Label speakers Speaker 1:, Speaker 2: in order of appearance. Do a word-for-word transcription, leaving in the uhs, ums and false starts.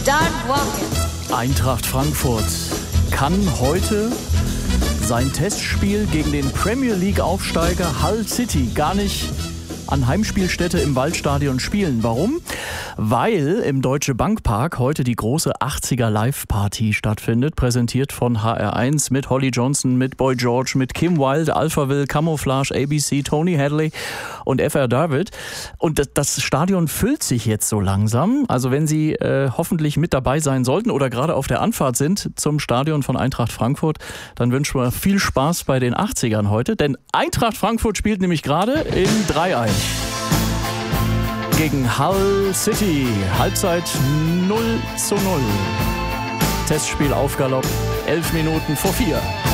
Speaker 1: Start walking.
Speaker 2: Eintracht Frankfurt kann heute sein Testspiel gegen den Premier League-Aufsteiger Hull City gar nicht an Heimspielstätte im Waldstadion spielen. Warum? Weil im Deutsche Bank Park heute die große achtziger Live-Party stattfindet, präsentiert von H R eins mit Holly Johnson, mit Boy George, mit Kim Wilde, Alphaville, Camouflage, A B C, Tony Hadley und F R David. Und das, das Stadion füllt sich jetzt so langsam. Also wenn Sie äh, hoffentlich mit dabei sein sollten oder gerade auf der Anfahrt sind zum Stadion von Eintracht Frankfurt, dann wünschen wir viel Spaß bei den achtzigern heute. Denn Eintracht Frankfurt spielt nämlich gerade in Dreieich gegen Hull City. Halbzeit null zu null. Testspiel auf Galopp. Elf Minuten vor vier.